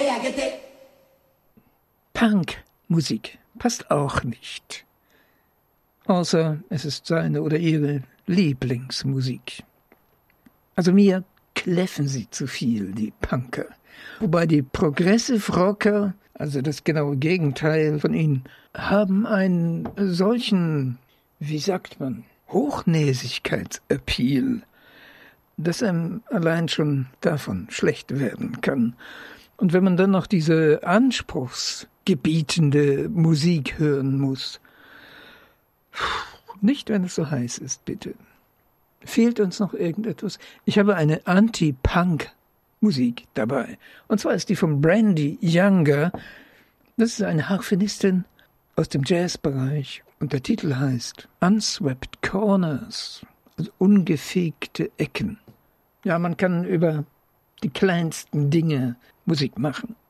Punkmusik passt auch nicht. Außer es ist seine oder ihre Lieblingsmusik. Also mir kläffen sie zu viel, die Punker. Wobei die Progressive Rocker, also das genaue Gegenteil von ihnen, haben einen solchen, wie sagt man, Hochnäsigkeitsappeal, dass einem allein schon davon schlecht werden kann. Und wenn man dann noch diese anspruchsgebietende Musik hören muss, nicht wenn es so heiß ist, bitte. Fehlt uns noch irgendetwas? Ich habe eine Anti-Punk-Musik dabei. Und zwar ist die von Brandy Younger. Das ist eine Harfenistin aus dem Jazzbereich. Und der Titel heißt Unswept Corners, also ungefegte Ecken. Ja, man kann über die kleinsten Dinge Musik machen.